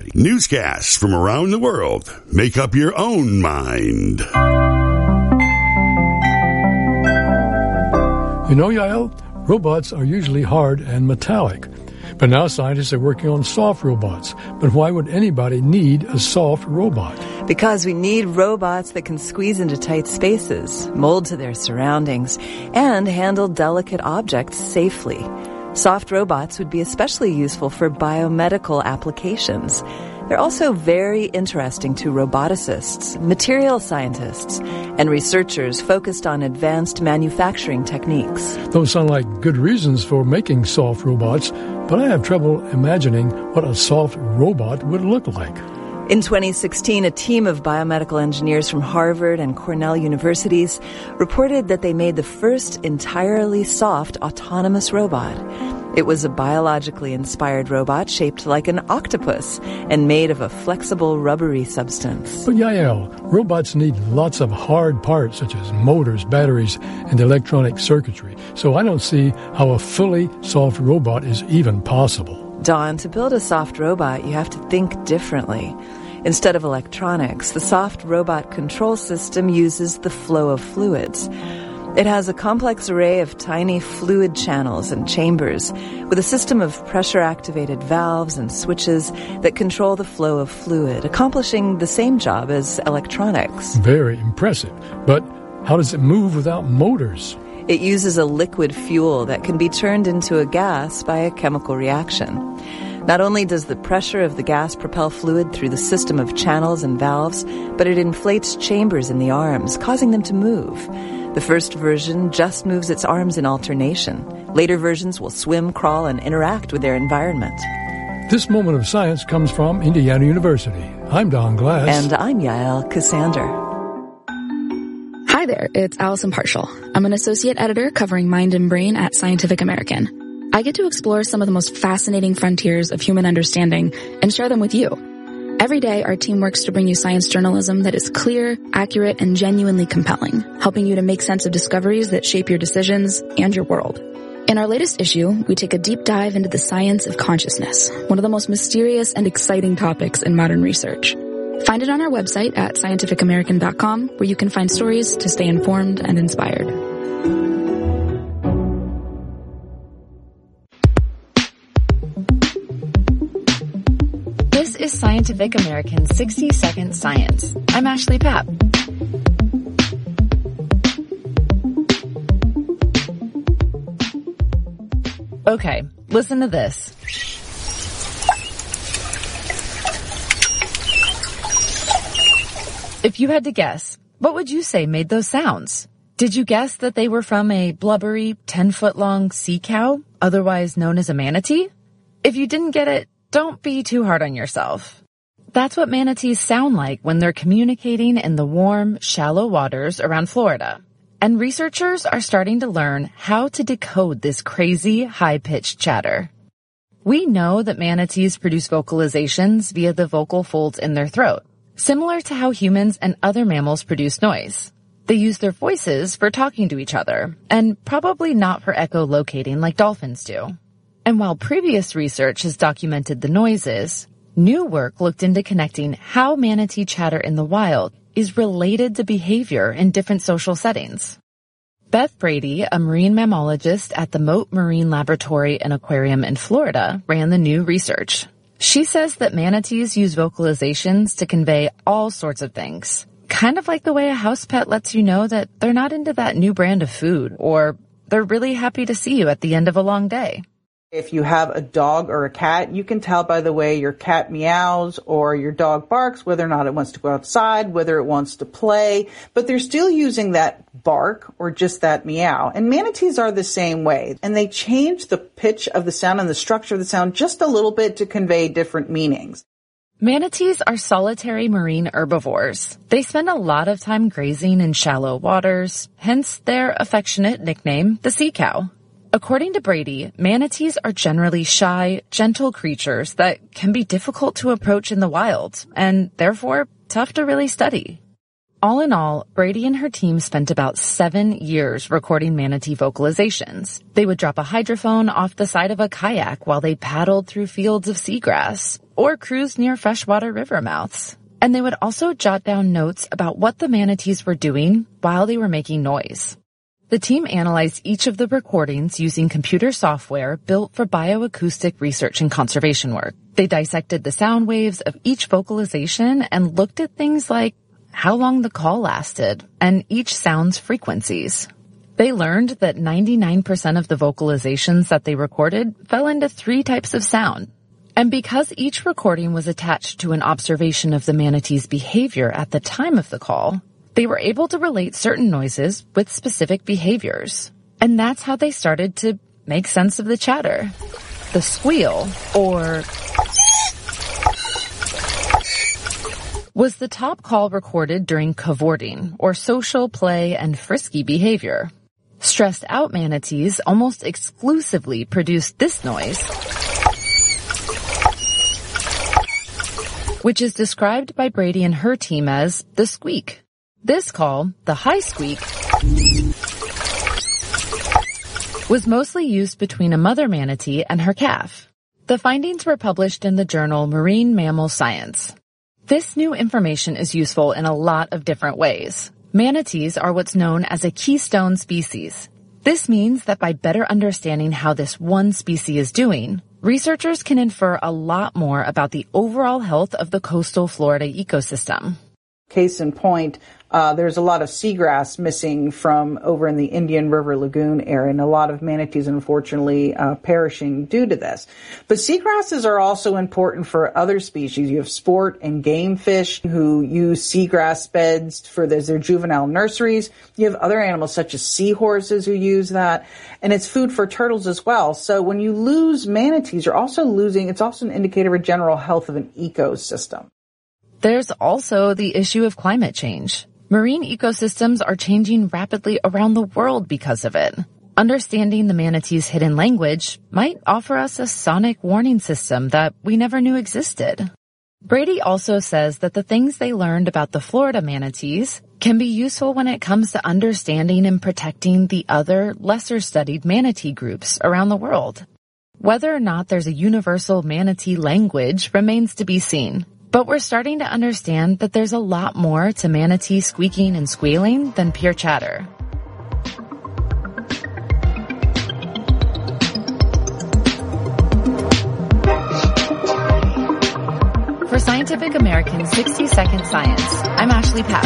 Newscasts from around the world. Make up your own mind. You know, Yael, robots are usually hard and metallic. But now scientists are working on soft robots. But why would anybody need a soft robot? Because we need robots that can squeeze into tight spaces, mold to their surroundings, and handle delicate objects safely. Soft robots would be especially useful for biomedical applications. They're also very interesting to roboticists, material scientists, and researchers focused on advanced manufacturing techniques. Those sound like good reasons for making soft robots, but I have trouble imagining what a soft robot would look like. In 2016, a team of biomedical engineers from Harvard and Cornell universities reported that they made the first entirely soft autonomous robot. It was a biologically inspired robot shaped like an octopus and made of a flexible, rubbery substance. But Yael, robots need lots of hard parts such as motors, batteries, and electronic circuitry. So I don't see how a fully soft robot is even possible. Don, to build a soft robot, you have to think differently. Instead of electronics, the soft robot control system uses the flow of fluids. It has a complex array of tiny fluid channels and chambers with a system of pressure-activated valves and switches that control the flow of fluid, accomplishing the same job as electronics. Very impressive. But how does it move without motors? It uses a liquid fuel that can be turned into a gas by a chemical reaction. Not only does the pressure of the gas propel fluid through the system of channels and valves, but it inflates chambers in the arms, causing them to move. The first version just moves its arms in alternation. Later versions will swim, crawl, and interact with their environment. This moment of science comes from Indiana University. I'm Don Glass. And I'm Yael Cassander. Hi there, it's Allison Partial. I'm an associate editor covering Mind and Brain at Scientific American. I get to explore some of the most fascinating frontiers of human understanding and share them with you. Every day, our team works to bring you science journalism that is clear, accurate, and genuinely compelling, helping you to make sense of discoveries that shape your decisions and your world. In our latest issue, we take a deep dive into the science of consciousness, one of the most mysterious and exciting topics in modern research. Find it on our website at scientificamerican.com, where you can find stories to stay informed and inspired. This is Scientific American 60-Second Science. I'm Ashley Papp. Okay, listen to this. If you had to guess, what would you say made those sounds? Did you guess that they were from a blubbery, 10-foot-long sea cow, otherwise known as a manatee? If you didn't get it, don't be too hard on yourself. That's what manatees sound like when they're communicating in the warm, shallow waters around Florida. And researchers are starting to learn how to decode this crazy, high-pitched chatter. We know that manatees produce vocalizations via the vocal folds in their throat, similar to how humans and other mammals produce noise. They use their voices for talking to each other, and probably not for echolocating like dolphins do. And while previous research has documented the noises, new work looked into connecting how manatee chatter in the wild is related to behavior in different social settings. Beth Brady, a marine mammologist at the Mote Marine Laboratory and Aquarium in Florida, ran the new research. She says that manatees use vocalizations to convey all sorts of things, kind of like the way a house pet lets you know that they're not into that new brand of food, or they're really happy to see you at the end of a long day. If you have a dog or a cat, you can tell by the way your cat meows or your dog barks whether or not it wants to go outside, whether it wants to play, but they're still using that bark or just that meow. And manatees are the same way, and they change the pitch of the sound and the structure of the sound just a little bit to convey different meanings. Manatees are solitary marine herbivores. They spend a lot of time grazing in shallow waters, hence their affectionate nickname, the sea cow. According to Brady, manatees are generally shy, gentle creatures that can be difficult to approach in the wild, and therefore tough to really study. All in all, Brady and her team spent about 7 years recording manatee vocalizations. They would drop a hydrophone off the side of a kayak while they paddled through fields of seagrass, or cruise near freshwater river mouths. And they would also jot down notes about what the manatees were doing while they were making noise. The team analyzed each of the recordings using computer software built for bioacoustic research and conservation work. They dissected the sound waves of each vocalization and looked at things like how long the call lasted and each sound's frequencies. They learned that 99% of the vocalizations that they recorded fell into 3 types of sound. And because each recording was attached to an observation of the manatee's behavior at the time of the call, they were able to relate certain noises with specific behaviors. And that's how they started to make sense of the chatter. The squeal, or was the top call recorded during cavorting, or social play and frisky behavior. Stressed out manatees almost exclusively produced this noise, which is described by Brady and her team as the squeak. This call, the high squeak, was mostly used between a mother manatee and her calf. The findings were published in the journal Marine Mammal Science. This new information is useful in a lot of different ways. Manatees are what's known as a keystone species. This means that by better understanding how this one species is doing, researchers can infer a lot more about the overall health of the coastal Florida ecosystem. Case in point, there's a lot of seagrass missing from over in the Indian River Lagoon area, and a lot of manatees, unfortunately, perishing due to this. But seagrasses are also important for other species. You have sport and game fish who use seagrass beds for their juvenile nurseries. You have other animals such as seahorses who use that, and it's food for turtles as well. So when you lose manatees, you're also losing, it's also an indicator of general health of an ecosystem. There's also the issue of climate change. Marine ecosystems are changing rapidly around the world because of it. Understanding the manatee's hidden language might offer us a sonic warning system that we never knew existed. Brady also says that the things they learned about the Florida manatees can be useful when it comes to understanding and protecting the other, lesser-studied manatee groups around the world. Whether or not there's a universal manatee language remains to be seen. But we're starting to understand that there's a lot more to manatee squeaking and squealing than pure chatter. For Scientific American's 60-Second Science, I'm Ashley Papp.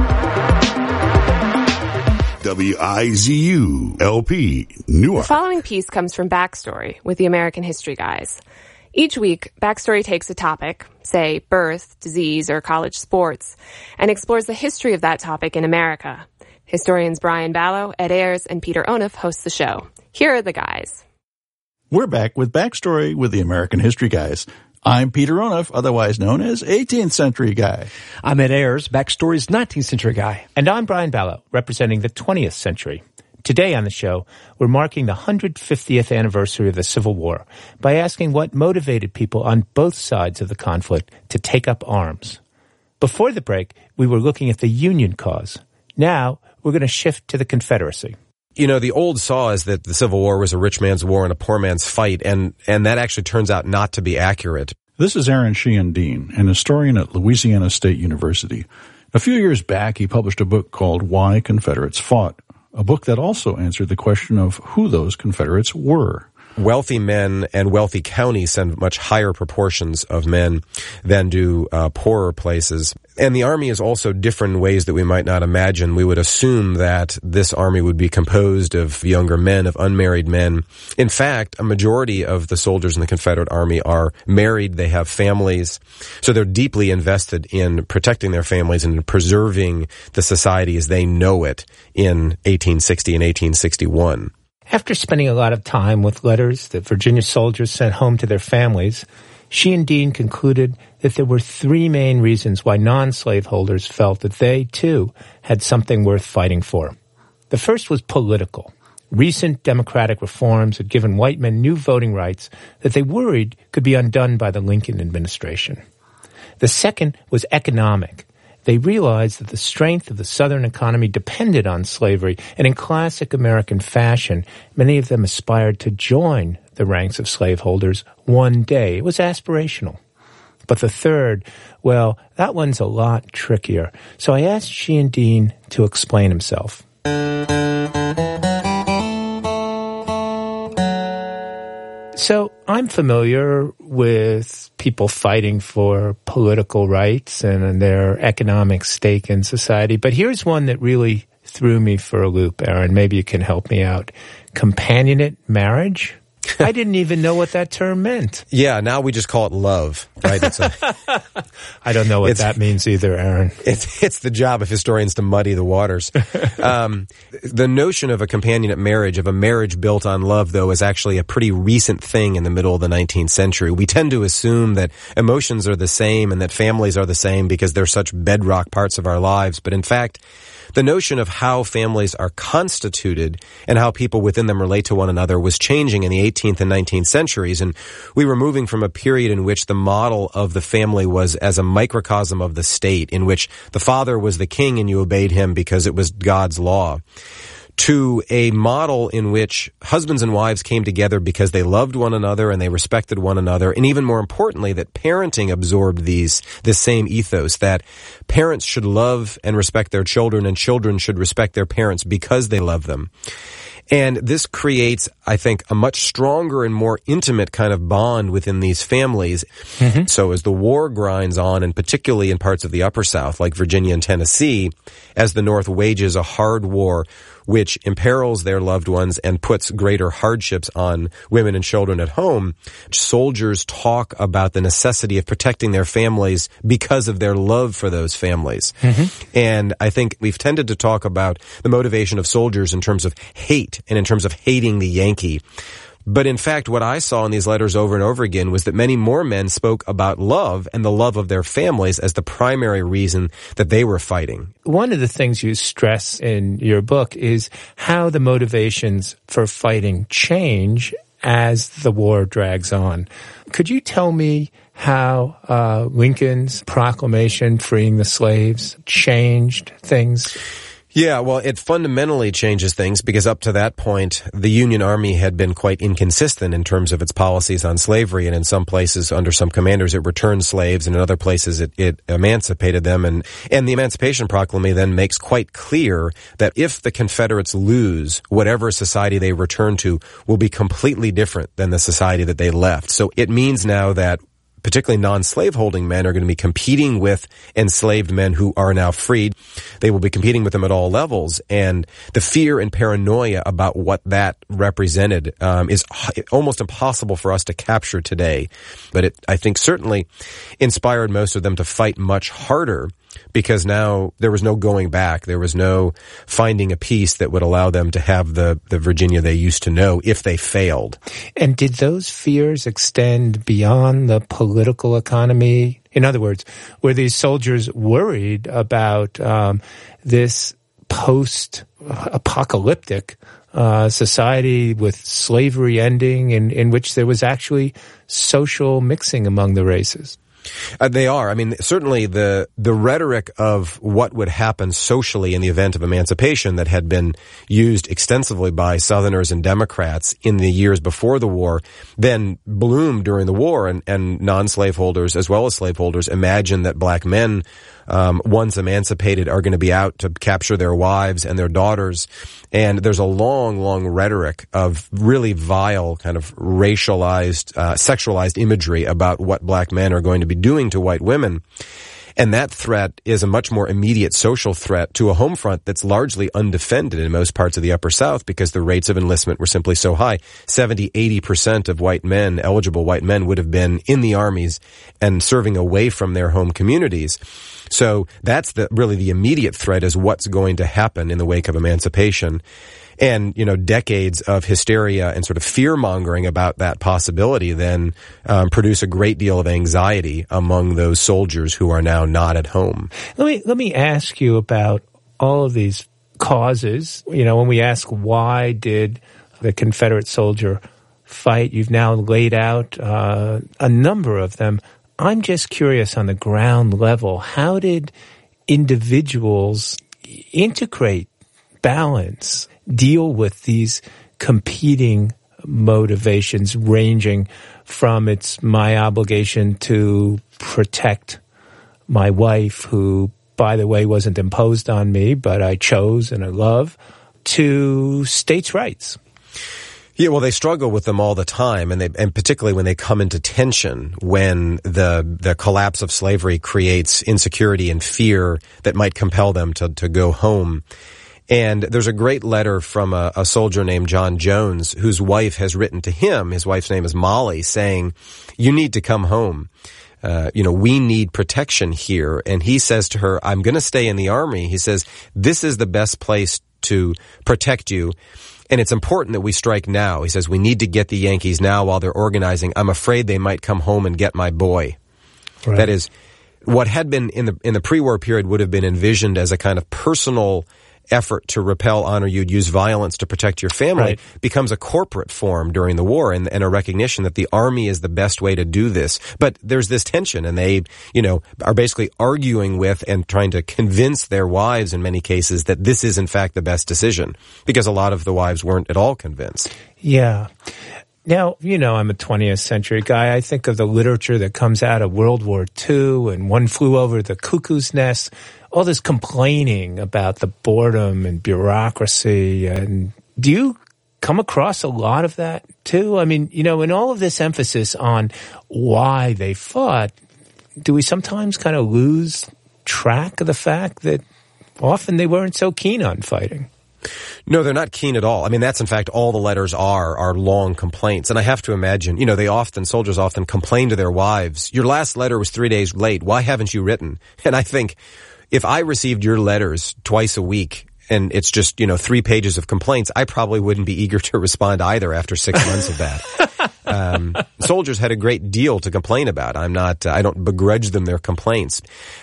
WIZU-LP, Newark. The following piece comes from Backstory with the American History Guys. Each week, Backstory takes a topic, say birth, disease, or college sports, and explores the history of that topic in America. Historians Brian Ballo, Ed Ayers, and Peter Onuf host the show. Here are the guys. We're back with Backstory with the American History Guys. I'm Peter Onuf, otherwise known as 18th Century Guy. I'm Ed Ayers, Backstory's 19th Century Guy. And I'm Brian Ballo, representing the 20th century. Today on the show, we're marking the 150th anniversary of the Civil War by asking what motivated people on both sides of the conflict to take up arms. Before the break, we were looking at the Union cause. Now, we're going to shift to the Confederacy. You know, the old saw is that the Civil War was a rich man's war and a poor man's fight, and that actually turns out not to be accurate. This is Aaron Sheehan Dean, an historian at Louisiana State University. A few years back, he published a book called Why Confederates Fought, a book that also answered the question of who those Confederates were. Wealthy men and wealthy counties send much higher proportions of men than do poorer places. And the army is also different in ways that we might not imagine. We would assume that this army would be composed of younger men, of unmarried men. In fact, a majority of the soldiers in the Confederate Army are married. They have families. So they're deeply invested in protecting their families and in preserving the society as they know it in 1860 and 1861. After spending a lot of time with letters that Virginia soldiers sent home to their families, Sheehan Dean concluded that there were 3 main reasons why non-slaveholders felt that they, too, had something worth fighting for. The first was political. Recent democratic reforms had given white men new voting rights that they worried could be undone by the Lincoln administration. The second was economic. They realized that the strength of the Southern economy depended on slavery, and in classic American fashion, many of them aspired to join the ranks of slaveholders one day. It was aspirational. But the third, well, that one's a lot trickier. So I asked Sheehan Dean to explain himself. So I'm familiar with people fighting for political rights and their economic stake in society. But here's one that really threw me for a loop, Aaron. Maybe you can help me out. Companionate marriage? I didn't even know what that term meant. Yeah, now we just call it love, right? I don't know what that means either, Aaron. It's the job of historians to muddy the waters. The notion of a companionate marriage, of a marriage built on love, though, is actually a pretty recent thing in the middle of the 19th century. We tend to assume that emotions are the same and that families are the same because they're such bedrock parts of our lives. But in fact, the notion of how families are constituted and how people within them relate to one another was changing in the 18th and 19th centuries. And we were moving from a period in which the model of the family was as a microcosm of the state, in which the father was the king and you obeyed him because it was God's law, to a model in which husbands and wives came together because they loved one another and they respected one another, and even more importantly, that parenting absorbed this same ethos, that parents should love and respect their children and children should respect their parents because they love them. And this creates, I think, a much stronger and more intimate kind of bond within these families. Mm-hmm. So as the war grinds on, and particularly in parts of the Upper South, like Virginia and Tennessee, as the North wages a hard war which imperils their loved ones and puts greater hardships on women and children at home, soldiers talk about the necessity of protecting their families because of their love for those families. Mm-hmm. And I think we've tended to talk about the motivation of soldiers in terms of hate and in terms of hating the Yankee. But in fact, what I saw in these letters over and over again was that many more men spoke about love and the love of their families as the primary reason that they were fighting. One of the things you stress in your book is how the motivations for fighting change as the war drags on. Could you tell me how Lincoln's proclamation freeing the slaves changed things? Yeah, well, it fundamentally changes things because up to that point, the Union Army had been quite inconsistent in terms of its policies on slavery, and in some places, under some commanders, it returned slaves, and in other places, it emancipated them. And the Emancipation Proclamation then makes quite clear that if the Confederates lose, whatever society they return to will be completely different than the society that they left. So it means now that particularly non-slaveholding men are going to be competing with enslaved men who are now freed. They will be competing with them at all levels. And the fear and paranoia about what that represented is almost impossible for us to capture today. But it, I think, certainly inspired most of them to fight much harder, because now there was no going back. There was no finding a peace that would allow them to have the Virginia they used to know if they failed. And did those fears extend beyond the political economy? In other words, were these soldiers worried about this post-apocalyptic society with slavery ending in which there was actually social mixing among the races? They are. I mean, certainly the rhetoric of what would happen socially in the event of emancipation that had been used extensively by Southerners and Democrats in the years before the war then bloomed during the war, and non-slaveholders as well as slaveholders imagined that black men, once emancipated, are going to be out to capture their wives and their daughters. And there's a long, long rhetoric of really vile, kind of racialized, sexualized imagery about what black men are going to be doing to white women. And that threat is a much more immediate social threat to a home front that's largely undefended in most parts of the Upper South because the rates of enlistment were simply so high. 70-80% of white men, eligible white men, would have been in the armies and serving away from their home communities. So that's really the immediate threat, is what's going to happen in the wake of emancipation. And, decades of hysteria and sort of fear-mongering about that possibility then produce a great deal of anxiety among those soldiers who are now not at home. Let me ask you about all of these causes. When we ask why did the Confederate soldier fight, you've now laid out a number of them. I'm just curious, on the ground level, how did individuals integrate, balance, deal with these competing motivations ranging from it's my obligation to protect my wife, who, by the way, wasn't imposed on me, but I chose and I love, to states' rights. Yeah, well, they struggle with them all the time, and particularly when they come into tension, when the collapse of slavery creates insecurity and fear that might compel them to go home. And there's a great letter from a soldier named John Jones, whose wife has written to him. His wife's name is Molly, saying, "You need to come home. We need protection here." And he says to her, "I'm going to stay in the Army." He says, "This is the best place to protect you. And it's important that we strike now." He says, "We need to get the Yankees now while they're organizing. I'm afraid they might come home and get my boy." Right. That is, what had been in the pre-war period would have been envisioned as a kind of personal effort to repel, honor, you'd use violence to protect your family, right, becomes a corporate form during the war, and a recognition that the Army is the best way to do this. But there's this tension, and they, are basically arguing with and trying to convince their wives in many cases that this is in fact the best decision, because a lot of the wives weren't at all convinced. Yeah. Now, I'm a 20th century guy. I think of the literature that comes out of World War II and One Flew Over the Cuckoo's Nest, all this complaining about the boredom and bureaucracy. And do you come across a lot of that too? I mean, in all of this emphasis on why they fought, do we sometimes kind of lose track of the fact that often they weren't so keen on fighting? No, they're not keen at all. I mean, that's in fact all the letters are long complaints. And I have to imagine, soldiers often complain to their wives, "Your last letter was 3 days late. Why haven't you written?" And I think, if I received your letters twice a week and it's just, 3 pages of complaints, I probably wouldn't be eager to respond either after 6 months of that. Soldiers had a great deal to complain about. I don't begrudge them their complaints.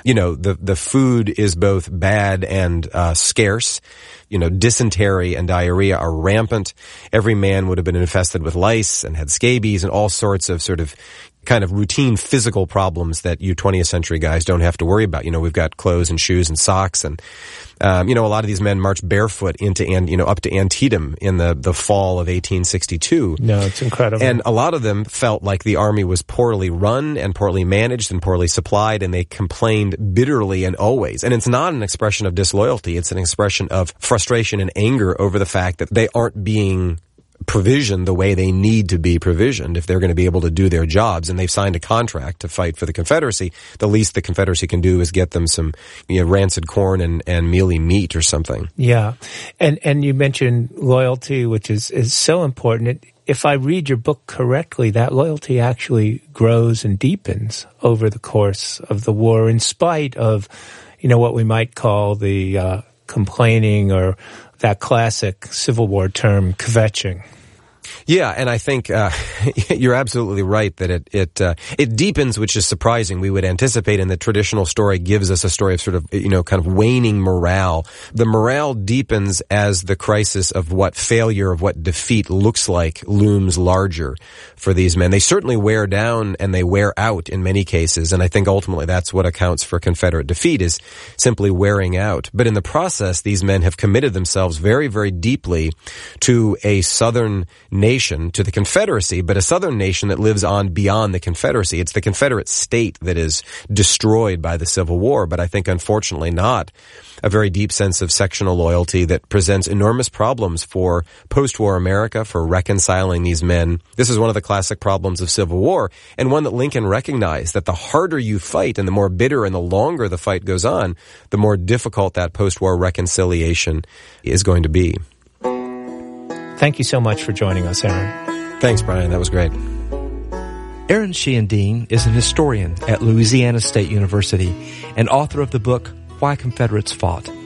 The food is both bad and scarce. Dysentery and diarrhea are rampant. Every man would have been infested with lice and had scabies and all sorts of sort of kind of routine physical problems that you 20th century guys don't have to worry about. We've got clothes and shoes and socks, and a lot of these men marched barefoot up to Antietam in the fall of 1862. No, it's incredible. And a lot of them felt like the Army was poorly run and poorly managed and poorly supplied, and they complained bitterly and always. And it's not an expression of disloyalty. It's an expression of frustration and anger over the fact that they aren't being provisioned the way they need to be provisioned if they're going to be able to do their jobs. And they've signed a contract to fight for the Confederacy. The least the Confederacy can do is get them some rancid corn and mealy meat or something. Yeah. And you mentioned loyalty, which is so important. If I read your book correctly, that loyalty actually grows and deepens over the course of the war, in spite of, what we might call the complaining, or that classic Civil War term, kvetching. Yeah, and I think you're absolutely right that it deepens, which is surprising. We would anticipate, and the traditional story gives us a story of sort of, kind of waning morale. The morale deepens as the crisis of what failure, of what defeat looks like, looms larger for these men. They certainly wear down and they wear out in many cases, and I think ultimately that's what accounts for Confederate defeat, is simply wearing out. But in the process, these men have committed themselves very, very deeply to a Southern nation, to the Confederacy, but a Southern nation that lives on beyond the Confederacy. It's the Confederate state that is destroyed by the Civil War, but I think unfortunately not a very deep sense of sectional loyalty that presents enormous problems for post-war America, for reconciling these men. This is one of the classic problems of Civil War, and one that Lincoln recognized, that the harder you fight and the more bitter and the longer the fight goes on, the more difficult that post-war reconciliation is going to be. Thank you so much for joining us, Aaron. Thanks, Brian. That was great. Aaron Sheehan Dean is an historian at Louisiana State University and author of the book Why Confederates Fought.